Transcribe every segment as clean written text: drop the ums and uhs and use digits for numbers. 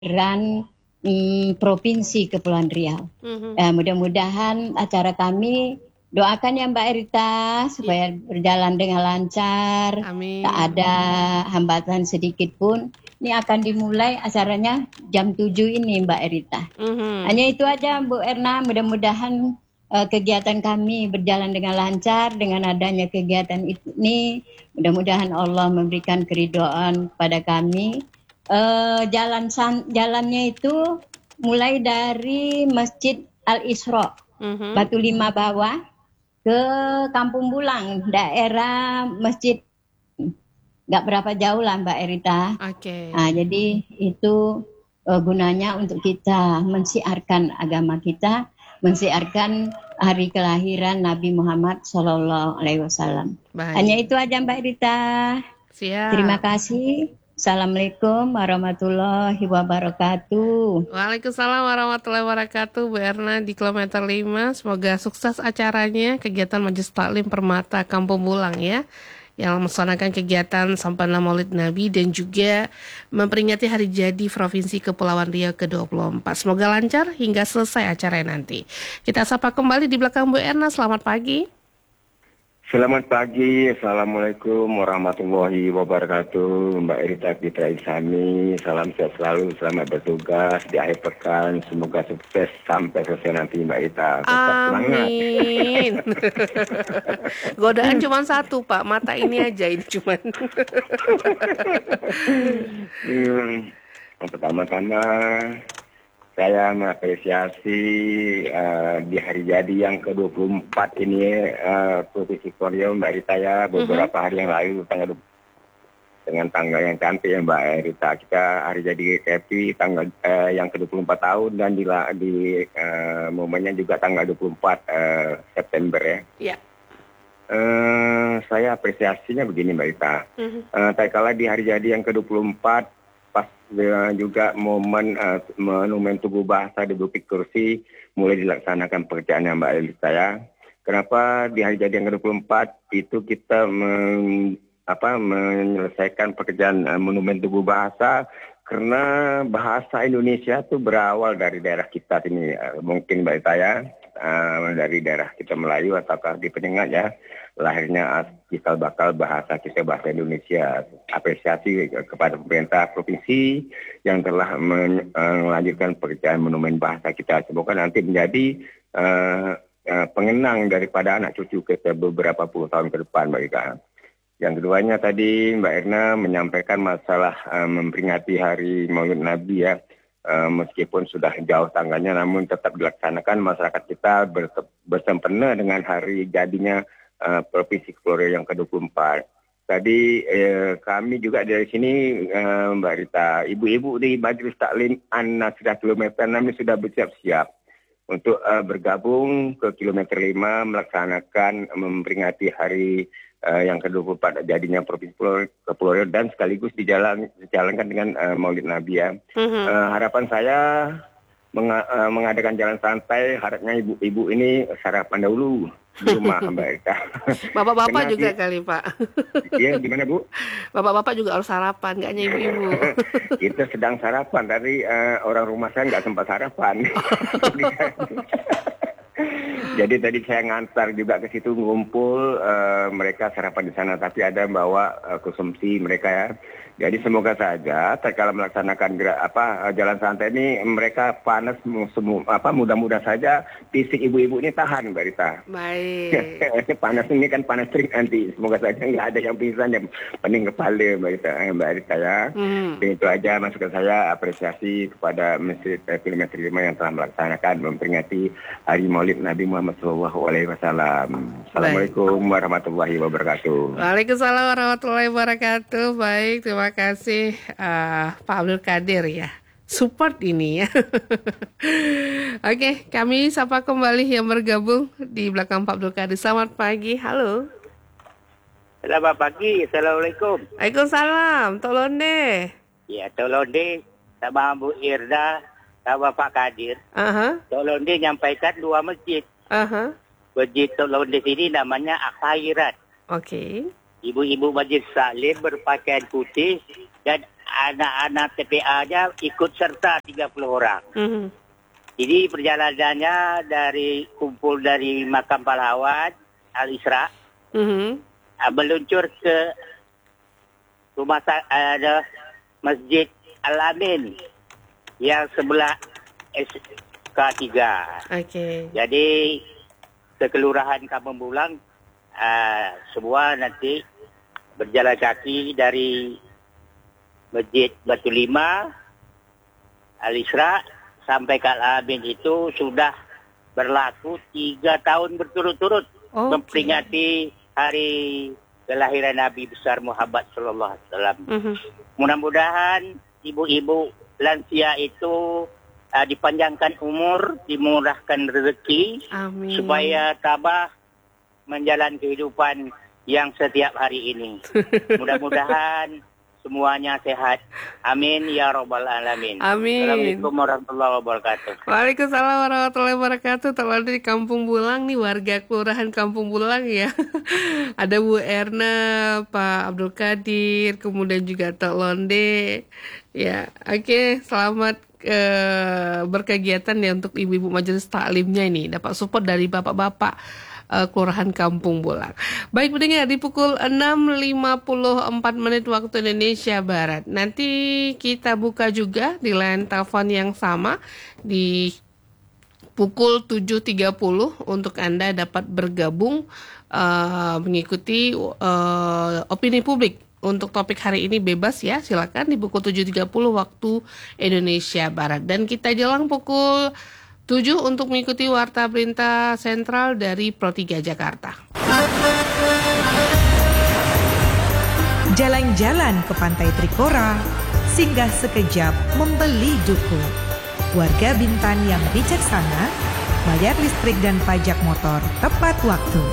kehadiran Provinsi Kepulauan Riau. Mudah-mudahan acara kami, doakan ya Mbak Erita supaya berjalan dengan lancar. Amin. Tak ada hambatan sedikit pun. Ini akan dimulai acaranya jam 7 ini Mbak Erita. Hanya itu aja Bu Erna, mudah-mudahan kegiatan kami berjalan dengan lancar. Dengan adanya kegiatan ini, mudah-mudahan Allah memberikan keridhaan pada kami. Jalannya itu mulai dari Masjid Al-Isra, Batu Lima Bawah, ke Kampung Bulang, daerah masjid. Nggak berapa jauh lah Mbak Erita. Nah, jadi itu gunanya untuk kita mensiarkan agama kita, mensiarkan hari kelahiran Nabi Muhammad SAW. Hanya itu aja Mbak Erita. Siap. Terima kasih. Assalamualaikum warahmatullahi wabarakatuh. Waalaikumsalam warahmatullahi wabarakatuh, Bu Erna di kilometer 5. Semoga sukses acaranya, kegiatan Majelis Taklim Permata Kampung Bulang ya, yang melaksanakan kegiatan Sampana Maulid Nabi dan juga memperingati hari jadi Provinsi Kepulauan Riau ke-24. Semoga lancar hingga selesai acaranya nanti. Kita sapa kembali di belakang Bu Erna. Selamat pagi. Selamat pagi, Assalamualaikum warahmatullahi wabarakatuh. Mbak Erita Fitra Isani, salam sehat selalu, selamat bertugas di akhir pekan. Semoga sukses sampai selesai nanti Mbak Erita. Amin. Godaan cuma satu Pak, mata ini aja ini cuman. Pertama-tama saya mengapresiasi di hari jadi yang ke-24 ini Provinsi Riau Mbak Rita ya, beberapa hari yang lalu dengan tanggal yang cantik ya Mbak Rita. Kita hari jadi happy tanggal yang ke-24 tahun dan di momennya juga tanggal 24 September ya. Iya. Saya apresiasinya begini Mbak Rita. Tatkala di hari jadi yang ke-24 pas juga momen monumen tubuh bahasa di Bukit Kursi mulai dilaksanakan pekerjaannya Mbak Elisa ya. Kenapa di hari jadi yang ke-24 itu kita menyelesaikan pekerjaan monumen tubuh bahasa? Karena bahasa Indonesia itu berawal dari daerah kita sini, mungkin Mbak Elisa ya, dari daerah kita Melayu ataukah di Penyengat ya. Lahirnya cikal bakal bahasa kita, bahasa Indonesia. Apresiasi kepada pemerintah provinsi yang telah melanjutkan pekerjaan monumen bahasa kita. Semoga nanti menjadi pengenang daripada anak cucu kita beberapa puluh tahun ke depan Mbak Ika. Yang keduanya tadi Mbak Erna menyampaikan masalah memperingati hari Maulid Nabi ya. Meskipun sudah jauh tanggalnya namun tetap dilaksanakan, masyarakat kita bersempena dengan hari jadinya Provinsi Kepulauan Riau yang ke-24. Tadi kami juga dari sini Mbak Rita, ibu-ibu di Majelis Taklim An-Nasrah kilometer 6 sudah bersiap-siap untuk bergabung ke kilometer 5 melaksanakan memperingati hari yang ke-24 jadinya Provinsi Kepulauan Riau dan sekaligus dijalankan dengan Maulid Nabi ya. Harapan saya mengadakan jalan santai, harapnya ibu-ibu ini sarapan dahulu di rumah Mbak Eka. Bapak-bapak juga kali Pak. Iya, gimana Bu? Bapak-bapak juga harus sarapan, nggak hanya ibu-ibu. Kita sedang sarapan, tadi orang rumah saya nggak sempat sarapan. Jadi tadi saya ngantar juga ke situ ngumpul, mereka sarapan di sana, tapi ada bawa konsumsi mereka ya. Jadi semoga saja tatkala melaksanakan jalan santai ini mereka panas mudah-mudahan saja fisik ibu-ibu ini tahan Mbak Rita. Baik. Panas ini kan panas terik nanti. Semoga saja nggak ada yang pingsan yang pening kepala Mbak Rita ya. Dan itu aja masukan saya, apresiasi kepada Masjid Kilometer 5 yang telah melaksanakan memperingati Hari Maulid Nabi Muhammad SAW. Assalamualaikum warahmatullahi wabarakatuh. Waalaikumsalam warahmatullahi wabarakatuh. Baik, terima kasih Pak Abdul Qadir ya. Support ini ya. Oke, kami sapa kembali yang bergabung di belakang Pak Abdul Qadir. Selamat pagi, halo. Selamat pagi, Assalamualaikum. Waalaikumsalam, tolong deh. Ya, tolong deh sama Bu Irda, sama Pak Qadir. Tolong deh nyampaikan dua masjid. Masjid tolong di sini namanya Akhirat. Oke. Ibu-ibu Majelis Taklim berpakaian putih dan anak-anak TPA-nya ikut serta 30 orang. Jadi perjalanannya kumpul dari Makam Pahlawan Al-Isra, meluncur ke rumah Masjid Al-Amin yang sebelah SK3. Okay. Jadi Kelurahan Kampung Bulang semua nanti berjalan kaki dari Masjid Batu Lima, Al-Isra sampai ke Al-Amin itu sudah berlaku 3 tahun berturut-turut memperingati hari kelahiran Nabi besar Muhammad sallallahu alaihi wasallam. Mudah-mudahan ibu-ibu lansia itu dipanjangkan umur, dimurahkan rezeki, amin, supaya tabah menjalani kehidupan yang setiap hari ini. Mudah-mudahan semuanya sehat. Amin ya rabbal alamin. Amin. Assalamualaikum warahmatullahi wabarakatuh. Waalaikumsalam warahmatullahi wabarakatuh. Terlalu di Kampung Bulang nih, warga Kelurahan Kampung Bulang ya. Ada Bu Erna, Pak Abdul Qadir, kemudian juga Tok Londe. Ya, oke, selamat berkegiatan ya untuk ibu-ibu majelis taklimnya ini. Dapat support dari bapak-bapak Kelurahan Kampung Bulang. Baik pendengar, di pukul 6.54 waktu Indonesia Barat. Nanti kita buka juga di line telepon yang sama di pukul 7.30 untuk Anda dapat bergabung mengikuti opini publik. Untuk topik hari ini bebas ya, silakan di pukul 7.30 waktu Indonesia Barat. Dan kita jelang pukul 7 untuk mengikuti Warta Berita Sentral dari Pro 3 Jakarta. Jalan-jalan ke Pantai Trikora, singgah sekejap membeli duku. Warga Bintan yang bijaksana, bayar listrik dan pajak motor tepat waktu.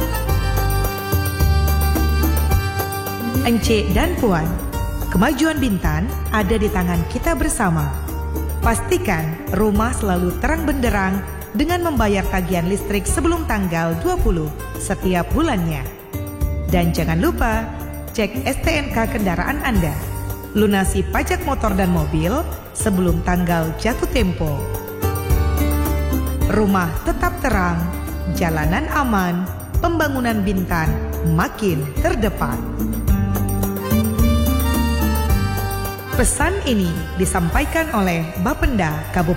Encik dan Puan, kemajuan Bintan ada di tangan kita bersama. Pastikan rumah selalu terang benderang dengan membayar tagihan listrik sebelum tanggal 20 setiap bulannya. Dan jangan lupa cek STNK kendaraan Anda. Lunasi pajak motor dan mobil sebelum tanggal jatuh tempo. Rumah tetap terang, jalanan aman, pembangunan Bintan makin terdepan. Pesan ini disampaikan oleh Bapenda Kabupaten